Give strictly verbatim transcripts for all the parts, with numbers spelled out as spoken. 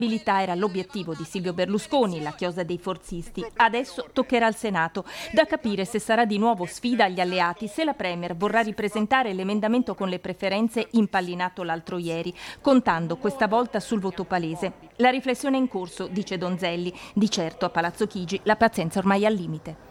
Era l'obiettivo di Silvio Berlusconi, la chiosa dei forzisti. Adesso toccherà al Senato. Da capire se sarà di nuovo sfida agli alleati, se la Premier vorrà ripresentare l'emendamento con le preferenze impallinato l'altro ieri, contando questa volta sul voto palese. La riflessione è in corso, dice Donzelli. Di certo a Palazzo Chigi la pazienza ormai è al limite.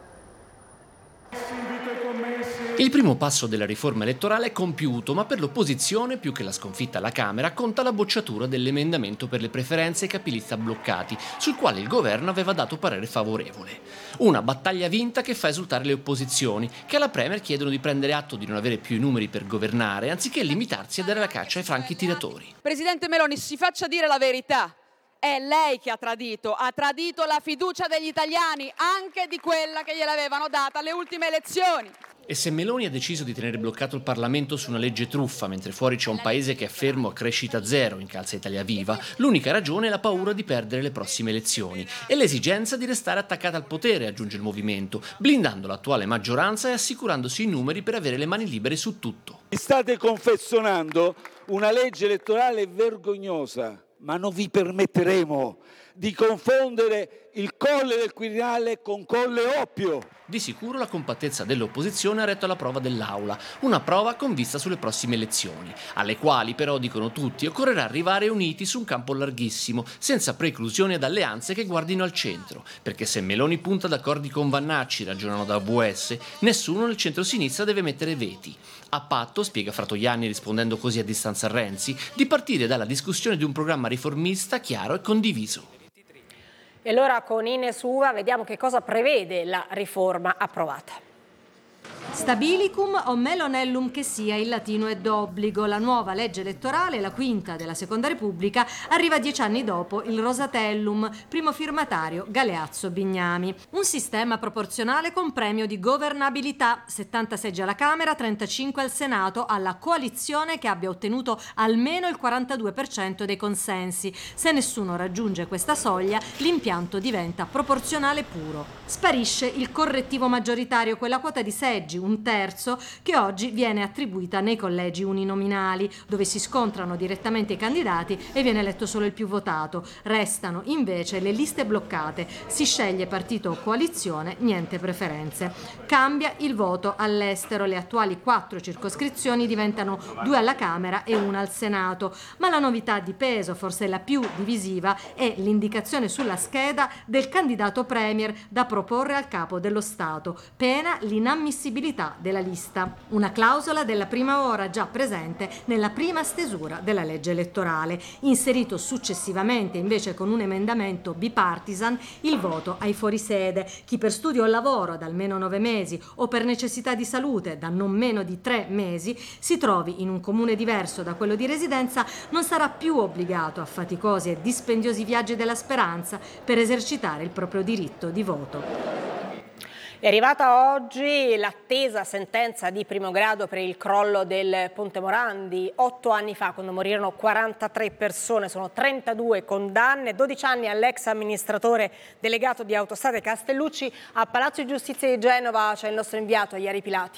Il primo passo della riforma elettorale è compiuto, ma per l'opposizione, più che la sconfitta alla Camera, conta la bocciatura dell'emendamento per le preferenze e capilista bloccati, sul quale il governo aveva dato parere favorevole. Una battaglia vinta che fa esultare le opposizioni, che alla Premier chiedono di prendere atto di non avere più i numeri per governare, anziché limitarsi a dare la caccia ai franchi tiratori. Presidente Meloni, si faccia dire la verità. È lei che ha tradito, ha tradito la fiducia degli italiani, anche di quella che gliel'avevano data alle ultime elezioni. E se Meloni ha deciso di tenere bloccato il Parlamento su una legge truffa, mentre fuori c'è un paese che è fermo a crescita zero, incalza Italia Viva, l'unica ragione è la paura di perdere le prossime elezioni e l'esigenza di restare attaccata al potere, aggiunge il movimento, blindando l'attuale maggioranza e assicurandosi i numeri per avere le mani libere su tutto. State confezionando una legge elettorale vergognosa, ma non vi permetteremo di confondere il Colle del Quirinale con Colle Oppio. Di sicuro la compattezza dell'opposizione ha retto alla prova dell'Aula, una prova con vista sulle prossime elezioni, alle quali però, dicono tutti, occorrerà arrivare uniti su un campo larghissimo, senza preclusioni ed alleanze che guardino al centro, perché se Meloni punta ad accordi con Vannacci, ragionano da V S, nessuno nel centro-sinistra deve mettere veti. A patto, spiega Fratoianni rispondendo così a distanza a Renzi, di partire dalla discussione di un programma riformista chiaro e condiviso. E allora con Ines Uva vediamo che cosa prevede la riforma approvata. Stabilicum o melonellum che sia, il latino è d'obbligo. La nuova legge elettorale, la quinta della Seconda Repubblica, arriva dieci anni dopo il Rosatellum, primo firmatario Galeazzo Bignami. Un sistema proporzionale con premio di governabilità, settanta seggi alla Camera, trentacinque al Senato, alla coalizione che abbia ottenuto almeno il quarantadue per cento dei consensi. Se nessuno raggiunge questa soglia, l'impianto diventa proporzionale puro. Sparisce il correttivo maggioritario, quella quota di seggi, un terzo, che oggi viene attribuita nei collegi uninominali, dove si scontrano direttamente i candidati e viene eletto solo il più votato. Restano invece le liste bloccate, si sceglie partito o coalizione, niente preferenze. Cambia il voto all'estero, le attuali quattro circoscrizioni diventano due alla Camera e una al Senato, ma la novità di peso, forse la più divisiva, è l'indicazione sulla scheda del candidato premier da proporre al capo dello Stato, pena l'inammissibilità della lista, una clausola della prima ora già presente nella prima stesura della legge elettorale. Inserito successivamente invece con un emendamento bipartisan il voto ai fuorisede. Chi per studio o lavoro da almeno nove mesi o per necessità di salute da non meno di tre mesi si trovi in un comune diverso da quello di residenza non sarà più obbligato a faticosi e dispendiosi viaggi della speranza per esercitare il proprio diritto di voto. È arrivata oggi l'attesa sentenza di primo grado per il crollo del Ponte Morandi. Otto anni fa, quando morirono quarantatré persone, sono trentadue condanne, dodici anni all'ex amministratore delegato di Autostrade Castellucci. A Palazzo di Giustizia di Genova c'è il nostro inviato Ieri Pilati.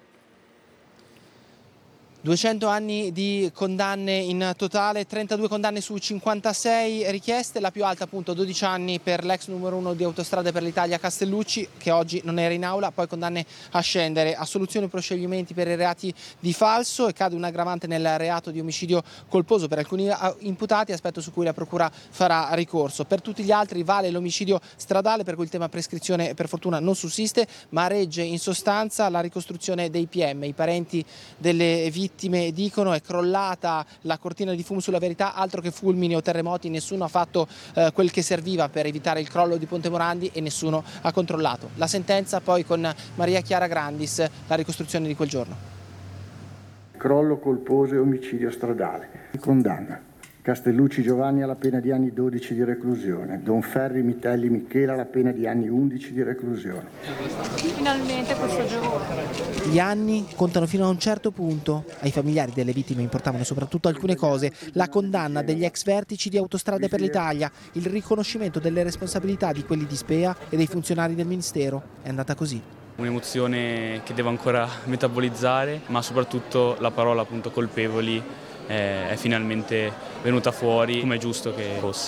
duecento anni di condanne in totale, trentadue condanne su cinquantasei richieste, la più alta appunto dodici anni per l'ex numero uno di Autostrade per l'Italia Castellucci, che oggi non era in aula, poi condanne a scendere, assoluzione e proscioglimenti per i reati di falso e cade un aggravante nel reato di omicidio colposo per alcuni imputati, aspetto su cui la procura farà ricorso. Per tutti gli altri vale l'omicidio stradale, per cui il tema prescrizione per fortuna non sussiste, ma regge in sostanza la ricostruzione dei P M. I parenti delle vittime vittime dicono: è crollata la cortina di fumo sulla verità, altro che fulmini o terremoti, nessuno ha fatto eh, quel che serviva per evitare il crollo di Ponte Morandi e nessuno ha controllato. La sentenza poi con Maria Chiara Grandis, la ricostruzione di quel giorno. Crollo colposo e omicidio stradale. Condanna Castellucci Giovanni alla pena di anni dodici di reclusione, Donferri Mitelli Michela alla pena di anni undici di reclusione. Finalmente questo giorno. Gli anni contano fino a un certo punto. Ai familiari delle vittime importavano soprattutto alcune cose: la condanna degli ex vertici di Autostrade per l'Italia, il riconoscimento delle responsabilità di quelli di Spea e dei funzionari del Ministero. È andata così. Un'emozione che devo ancora metabolizzare, ma soprattutto la parola appunto colpevoli è finalmente venuta fuori come è giusto che fosse.